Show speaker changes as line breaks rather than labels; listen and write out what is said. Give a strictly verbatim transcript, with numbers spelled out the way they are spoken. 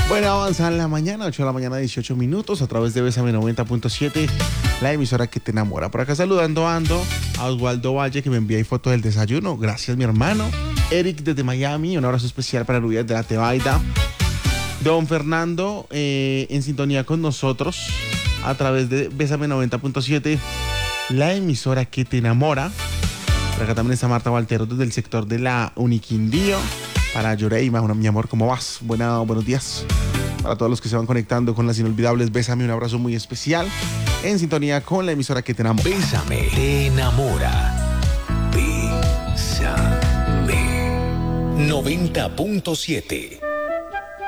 Bueno, avanza en la mañana, ocho de la mañana, dieciocho minutos, a través de Bésame noventa punto siete, la emisora que te enamora. Por acá saludando ando a Oswaldo Valle, que me envía ahí fotos del desayuno. Gracias, mi hermano. Eric desde Miami, un abrazo especial para Nubia de la Tebaida. Don Fernando, eh, en sintonía con nosotros, a través de Bésame noventa punto siete, la emisora que te enamora. Por acá también está Marta Valtero desde el sector de la Uniquindío. Para Yoreima, mi amor, ¿cómo vas? Buena, buenos días. Para todos los que se van conectando con las inolvidables, Bésame, un abrazo muy especial. En sintonía con la emisora que te enamora.
Bésame, te enamora. Bésame. noventa punto siete.